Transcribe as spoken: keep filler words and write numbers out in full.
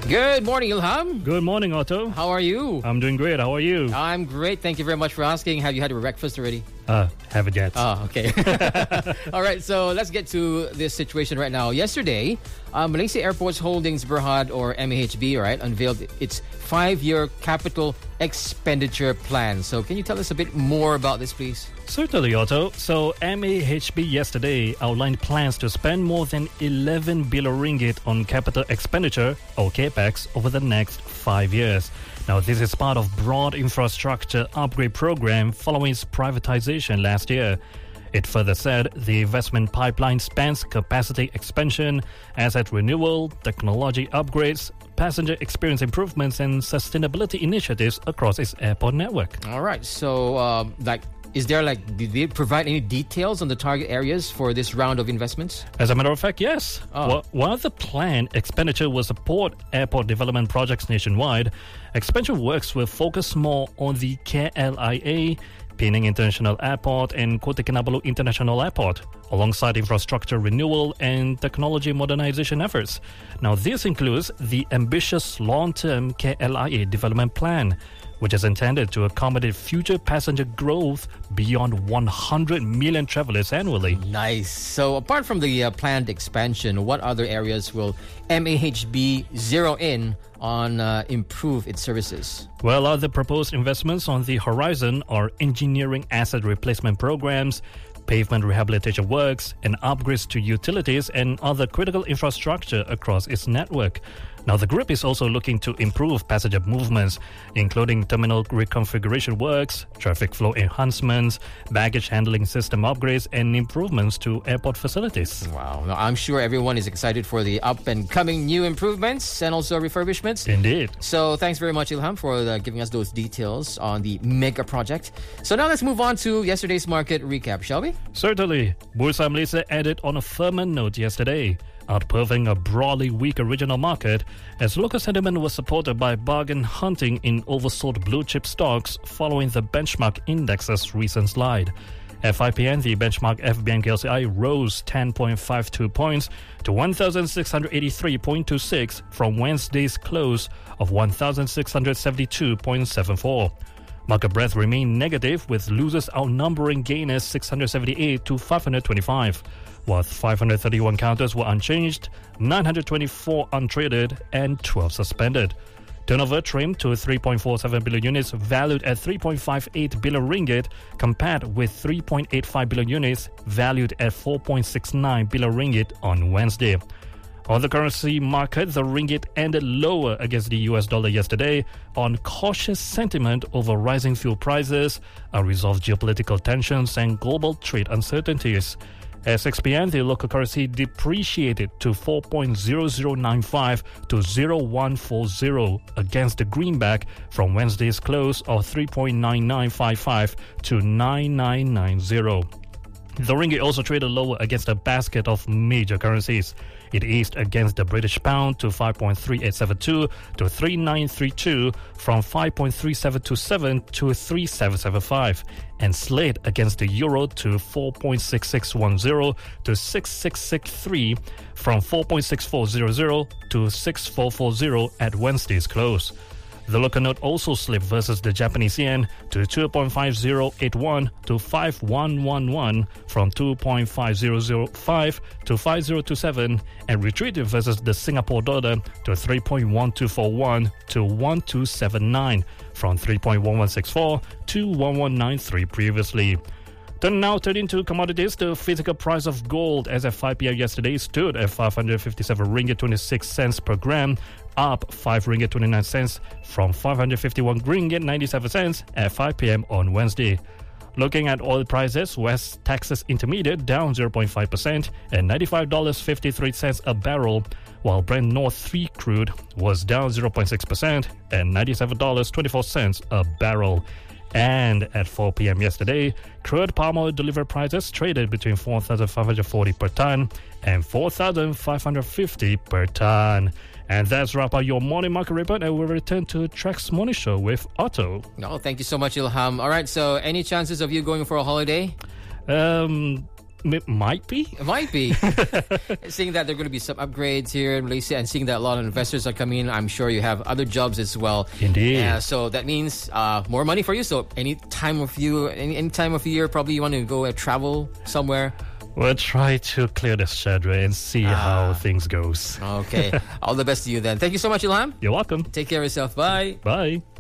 Good morning, Ilham. Good morning, Otto. How are you? I'm doing great. How are you? I'm great. Thank you very much for asking. Have you had your breakfast already? Uh, haven't yet. Oh, okay. All right, so let's get to this situation right now. Yesterday, uh, Malaysia Airports Holdings Berhad, or M A H B, right, unveiled its five-year capital expenditure plan. So can you tell us a bit more about this, please? Certainly, Otto. So M A H B yesterday outlined plans to spend more than eleven billion ringgit on capital expenditure, or CAPEX, over the next five years. Now, this is part of broad infrastructure upgrade program following its privatization last year. It further said the investment pipeline spans capacity expansion, asset renewal, technology upgrades, passenger experience improvements, and sustainability initiatives across its airport network. All right. So, um, like, is there like, did they provide any details on the target areas for this round of investments? As a matter of fact, yes. Oh. Well, while the planned expenditure will support airport development projects nationwide, expansion works will focus more on the K L I A, Penang International Airport, and Kota Kinabalu International Airport, alongside infrastructure renewal and technology modernization efforts. Now, this includes the ambitious long-term K L I A development plan, which is intended to accommodate future passenger growth beyond one hundred million travelers annually. Nice. So apart from the uh, planned expansion, what other areas will M A H B zero in on uh, improve its services? Well, other proposed investments on the horizon are engineering asset replacement programs, pavement rehabilitation works, and upgrades to utilities and other critical infrastructure across its network. Now, the group is also looking to improve passenger movements, including terminal reconfiguration works, traffic flow enhancements, baggage handling system upgrades, and improvements to airport facilities. Wow. Now, I'm sure everyone is excited for the up-and-coming new improvements and also refurbishments. Indeed. So thanks very much, Ilham, for uh, giving us those details on the mega project. So now let's move on to yesterday's market recap, shall we? Certainly. Bursa Malaysia ended on a firmer note yesterday, outperforming a broadly weak regional market as local sentiment was supported by bargain hunting in oversold blue-chip stocks following the benchmark index's recent slide. At five p.m, the benchmark F B N K L C I rose ten point five two points to one thousand six hundred eighty-three point two six from Wednesday's close of one thousand six hundred seventy-two point seven four. Market breadth remained negative, with losers outnumbering gainers six hundred seventy-eight to five hundred twenty-five, while five hundred thirty-one counters were unchanged, nine hundred twenty-four untraded, and twelve suspended. Turnover trimmed to three point four seven billion units, valued at three point five eight billion ringgit, compared with three point eight five billion units, valued at four point six nine billion ringgit on Wednesday. On the currency market, the ringgit ended lower against the U S dollar yesterday on cautious sentiment over rising fuel prices, unresolved geopolitical tensions, and global trade uncertainties. At six p.m, the local currency depreciated to four point zero zero nine five to zero one four zero against the greenback from Wednesday's close of three point nine nine five five to nine nine nine zero. The ringgit also traded lower against a basket of major currencies. It eased against the British pound to five point three eight seven two to three nine three two from five point three seven two seven to three seven seven five, and slid against the euro to four point six six one zero to six six six three from four point six four zero zero to six four four zero at Wednesday's close. The local note also slipped versus the Japanese yen to two point five zero eight one to five one one one from two point five zero zero five to five zero two seven, and retreated versus the Singapore dollar to three point one two four one to one two seven nine from three point one one six four to one one nine three previously. Turn now turning to commodities. The physical price of gold as at five p.m. yesterday stood at five hundred fifty-seven ringgit twenty-six cents per gram, up five ringgit twenty-nine cents from five hundred fifty-one ringgit ninety-seven cents at five p.m. on Wednesday. Looking at oil prices, West Texas Intermediate down zero point five percent at ninety-five dollars and fifty-three cents a barrel, while Brent North three crude was down zero point six percent at ninety-seven dollars and twenty-four cents a barrel. And at four p.m. yesterday, crude palm oil delivered prices traded between four thousand five hundred forty per ton and four thousand five hundred fifty per ton. And that's wrap up your morning market report, and we'll return to Track's Morning Show with Otto. Oh, thank you so much, Ilham. All right, so any chances of you going for a holiday? Um... It might be. It might be. Seeing that there are going to be some upgrades here in Malaysia and seeing that a lot of investors are coming in, I'm sure you have other jobs as well. Indeed. Uh, so that means uh, more money for you. So any time of you, any, any time of year, probably you want to go and travel somewhere. We'll try to clear this schedule and see Ah. how things goes. Okay. All the best to you then. Thank you so much, Ilham. You're welcome. Take care of yourself. Bye. Bye.